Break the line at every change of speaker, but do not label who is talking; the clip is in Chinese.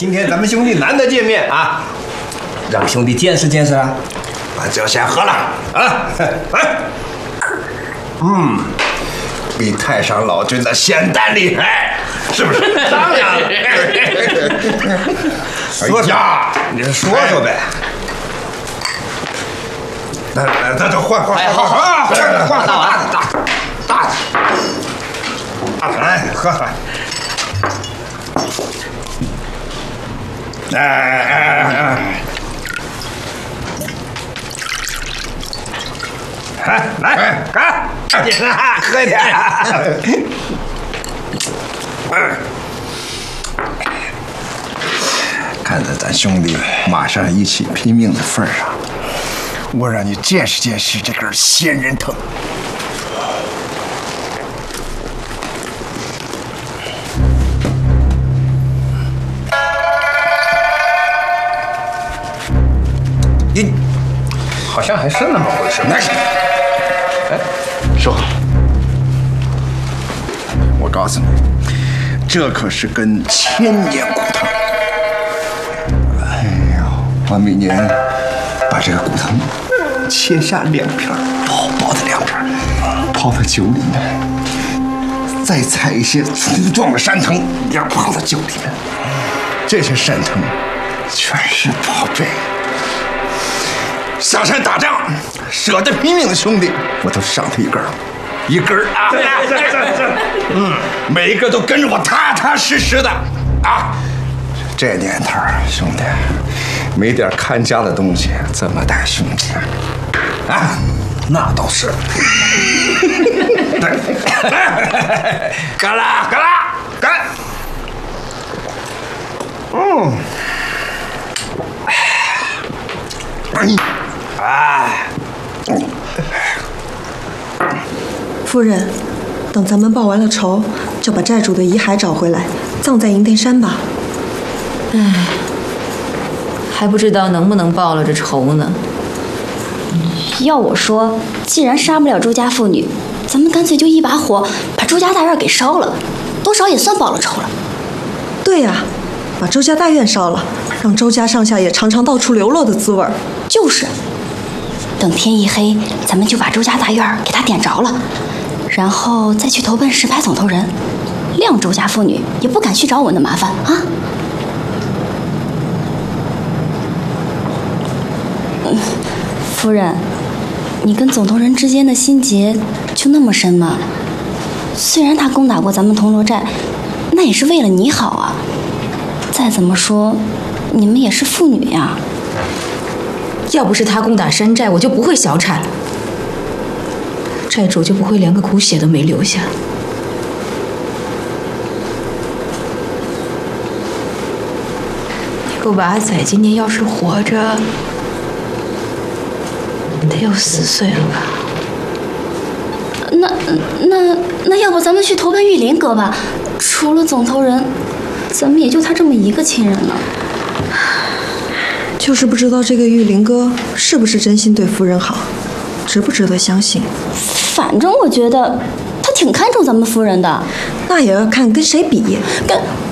今天咱们兄弟难得见面啊，让兄弟见识见识啊！就先喝了啊！来，比太上老君的仙丹厉害，是不是？当然了。说呀，你说说呗。来，咱就换，换大的，来喝。来，干！喝点。看在咱兄弟马上一起拼命的份上，我让你见识见识这根仙人藤。你好像还是那么回事。哎，说，我告诉你，这可是根千年古藤。哎呦，我每年把这个古藤切下2片，薄薄的2片，泡到酒里面，再采一些粗壮的山藤，也泡到酒里面。这些山藤全是宝贝。下山打仗，舍得拼命的兄弟，我都赏他一根啊！每一个都跟着我踏踏实实的啊！这年头，兄弟，没点看家的东西怎么带兄弟啊？那倒是。干啦！
夫人，等咱们报完了仇，就把债主的遗骸找回来，葬在银殿山吧。
唉，还不知道能不能报了这仇呢。
要我说，既然杀不了周家妇女，咱们干脆就一把火把周家大院给烧了，多少也算报了仇了。
对呀，把周家大院烧了，让周家上下也尝尝到处流落的滋味。
就是，等天一黑，咱们就把周家大院给他点着了，然后再去投奔石牌总头人，谅周家妇女也不敢去找我们的麻烦啊。夫人，你跟总头人之间的心结就那么深吗？虽然他攻打过咱们铜锣寨，那也是为了你好啊。再怎么说，你们也是父女呀。
要不是他攻打山寨，我就不会小产，寨主就不会连个苦血都没留下。那个娃仔今年要是活着，得有4岁了吧？
那要不咱们去投奔玉林阁吧？除了总头人，咱们也就他这么一个亲人了。
就是不知道这个玉林哥是不是真心对夫人好，值不值得相信。
反正我觉得他挺看重咱们夫人的。
那也要看跟谁比。